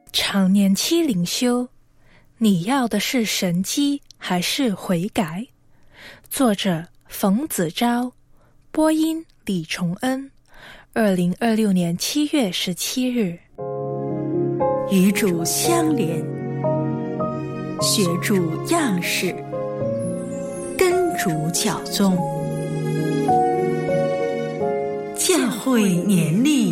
常年期灵修，你要的是神迹还是悔改？作者冯子昭，播音李崇恩。2026年7月17日。 与主相连，学主样式，跟主教宗。教会年历